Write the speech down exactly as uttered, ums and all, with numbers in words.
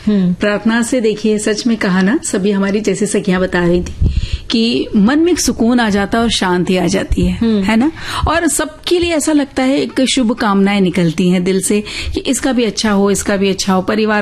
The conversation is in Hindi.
प्रार्थना से देखिए, सच में कहा ना, सभी हमारी जैसे सखियां बता रही थी कि मन में एक सुकून आ जाता है और शांति आ जाती है, है ना। और सबके लिए ऐसा लगता है, एक शुभ कामनाएं निकलती हैं दिल से कि इसका भी अच्छा हो, इसका भी अच्छा हो, परिवार